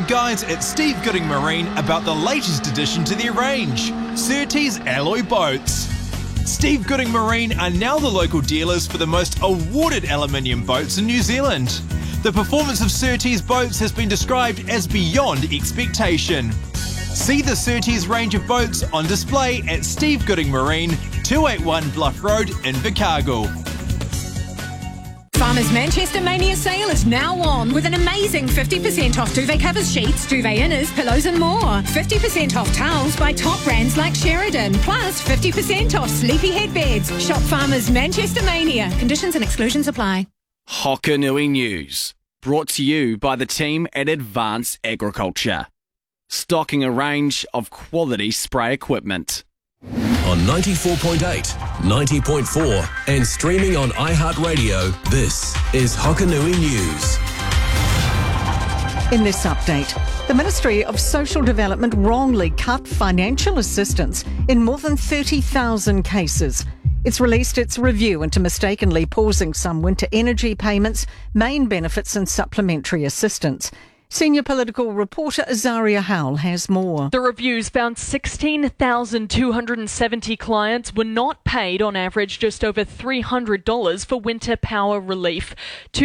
guides at Steve Gooding Marine about the latest addition to their range, Surtees Alloy Boats. Steve Gooding Marine are now the local dealers for the most awarded aluminium boats in New Zealand. The performance of Surtees boats has been described as beyond expectation. See the Surtees range of boats on display at Steve Gooding Marine, 281 Bluff Road in Invercargill. Farmers Manchester Mania sale is now on with an amazing 50% off duvet covers, sheets, duvet inners, pillows and more. 50% off towels by top brands like Sheridan, plus 50% off sleepy headbeds. Shop Farmers Manchester Mania. Conditions and exclusions apply. Hokanui News, brought to you by the team at Advanced Agriculture. Stocking a range of quality spray equipment. On 94.8, 90.4 and streaming on iHeartRadio, this is Hokanui News. In this update, the Ministry of Social Development wrongly cut financial assistance in more than 30,000 cases. It's released its review into mistakenly pausing some winter energy payments, main benefits and supplementary assistance. Senior political reporter Azaria Howell has more. The reviews found 16,270 clients were not paid on average just over $300 for winter power relief.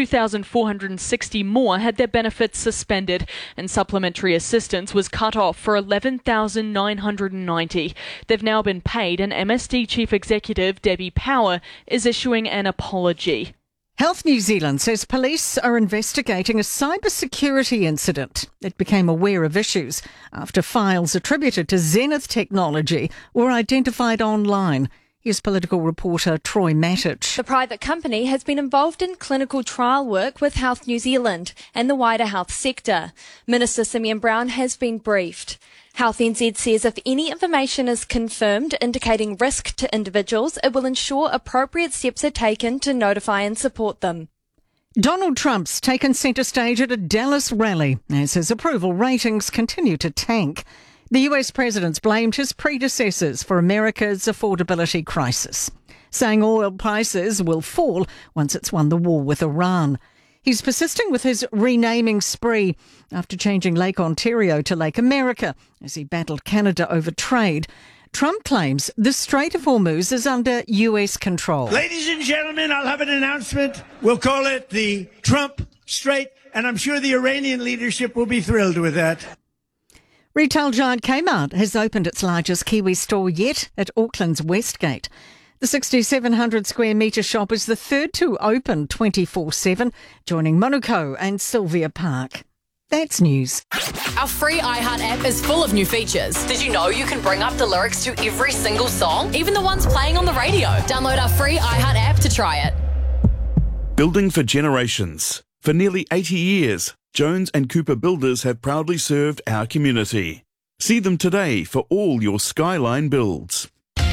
2,460 more had their benefits suspended, and supplementary assistance was cut off for 11,990. They've now been paid, and MSD Chief Executive Debbie Power is issuing an apology. Health New Zealand says police are investigating a cybersecurity incident. It became aware of issues after files attributed to Zenith Technology were identified online. Here's political reporter Troy Mattich. The private company has been involved in clinical trial work with Health New Zealand and the wider health sector. Minister Simeon Brown has been briefed. Health NZ says if any information is confirmed indicating risk to individuals, it will ensure appropriate steps are taken to notify and support them. Donald Trump's taken centre stage at a Dallas rally as his approval ratings continue to tank. The US president's blamed his predecessors for America's affordability crisis, saying oil prices will fall once it's won the war with Iran. He's persisting with his renaming spree after changing Lake Ontario to Lake America as he battled Canada over trade. Trump claims the Strait of Hormuz is under US control. Ladies and gentlemen, I'll have an announcement. We'll call it the Trump Strait, and I'm sure the Iranian leadership will be thrilled with that. Retail giant Kmart has opened its largest Kiwi store yet at Auckland's Westgate. The 6,700 square metre shop is the third to open 24/7, joining Manukau and Sylvia Park. That's news. Our free iHeart app is full of new features. Did you know you can bring up the lyrics to every single song, even the ones playing on the radio? Download our free iHeart app to try it. Building for generations. For nearly 80 years, Jones and Cooper Builders have proudly served our community. See them today for all your Skyline builds.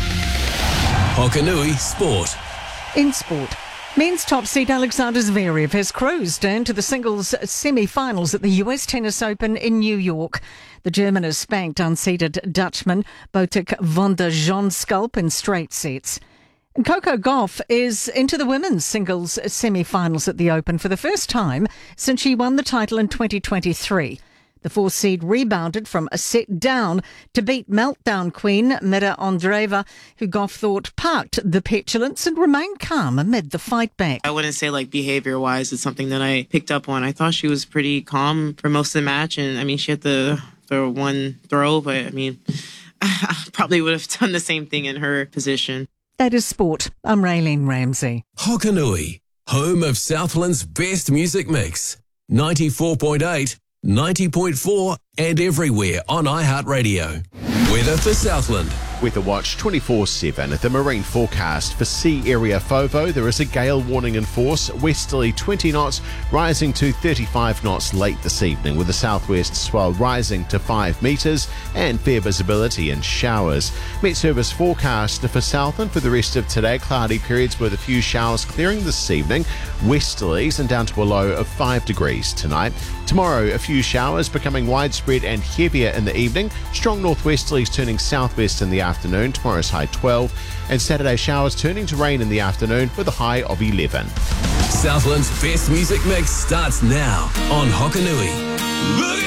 Hokanui Sport. In sport, men's top seed Alexander Zverev has cruised into the singles semi-finals at the US Tennis Open in New York. The German has spanked unseeded Dutchman Botic van der Zandschulp in straight sets. And Coco Gauff is into the women's singles semi-finals at the Open for the first time since she won the title in 2023. The fourth seed rebounded from a set down to beat meltdown queen Mira Andreeva, who Gauff thought parked the petulance and remained calm amid the fight back. I wouldn't say behavior-wise it's something that I picked up on. I thought she was pretty calm for most of the match, and she had the one throw, but I probably would have done the same thing in her position. That is sport. I'm Raylene Ramsey. Hokanui, home of Southland's best music mix. 94.8, 90.4 and everywhere on iHeartRadio. Weather for Southland. Weather Watch 24/7 at the marine forecast for sea area FOVO. There is a gale warning in force, westerly 20 knots, rising to 35 knots late this evening, with the southwest swell rising to 5 metres and fair visibility and showers. Met Service forecast for Southland for the rest of today, cloudy periods with a few showers clearing this evening, westerlies and down to a low of 5 degrees tonight. Tomorrow, a few showers becoming widespread and heavier in the evening, strong northwesterlies turning southwest in the afternoon, tomorrow's high 12, and Saturday showers turning to rain in the afternoon with a high of 11. Southland's best music mix starts now on Hokanui. Look